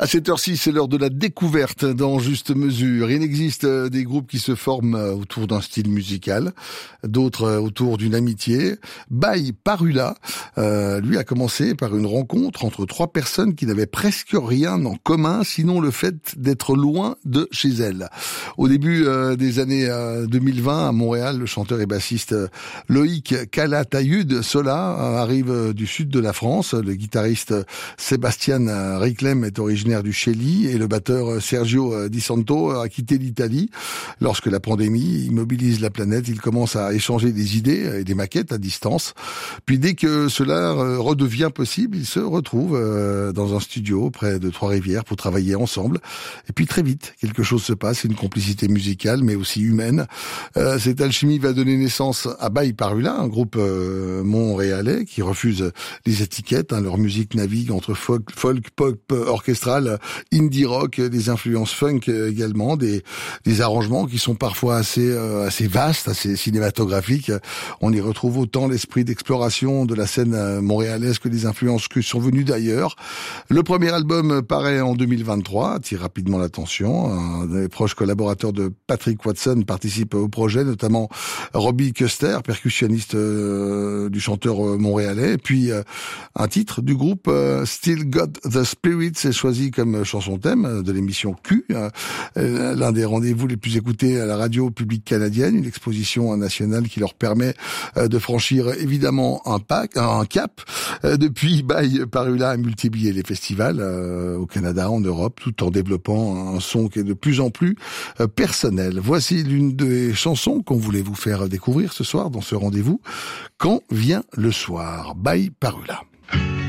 À cette heure-ci, c'est l'heure de la découverte dans Juste Mesure. Il existe des groupes qui se forment autour d'un style musical, d'autres autour d'une amitié. By Parula, lui a commencé par une rencontre entre trois personnes qui n'avaient presque rien en commun, sinon le fait d'être loin de chez elles. Au début des années 2020, à Montréal, le chanteur et bassiste Loïc Calatayud Sola arrive du sud de la France. Le guitariste Sébastien Riclem est originaire du Chili et le batteur Sergio Di Santo a quitté l'Italie. Lorsque la pandémie immobilise la planète, ils commencent à échanger des idées et des maquettes à distance. Puis dès que cela redevient possible, ils se retrouvent dans un studio près de Trois-Rivières pour travailler ensemble. Et puis très vite, quelque chose se passe, une complicité musicale mais aussi humaine. Cette alchimie va donner naissance à By Parula, un groupe montréalais qui refuse les étiquettes. Leur musique navigue entre folk, pop, orchestral, indie rock, des influences funk également, des arrangements qui sont parfois assez vastes, assez cinématographiques. On y retrouve autant l'esprit d'exploration de la scène montréalaise que des influences qui sont venues d'ailleurs. Le premier album paraît en 2023, attire rapidement l'attention. Un des proches collaborateurs de Patrick Watson participe au projet, notamment Robbie Custer, percussionniste du chanteur montréalais. Et puis un titre du groupe, Still Got the Spirit, c'est choisi comme chanson thème de l'émission Q, l'un des rendez-vous les plus écoutés à la radio publique canadienne, une exposition nationale qui leur permet de franchir évidemment un cap. Depuis, By Parula a multiplié les festivals au Canada, en Europe, tout en développant un son qui est de plus en plus personnel. Voici l'une des chansons qu'on voulait vous faire découvrir ce soir dans ce rendez-vous. Quand vient le soir, By Parula.